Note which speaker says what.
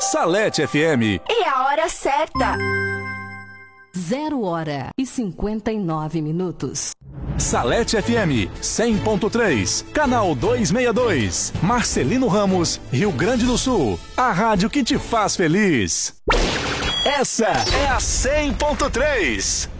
Speaker 1: Salete FM.
Speaker 2: E a hora certa.
Speaker 3: 0h59.
Speaker 1: Salete FM 100.3, canal 262, Marcelino Ramos, Rio Grande do Sul. A rádio que te faz feliz. Essa é a 100.3.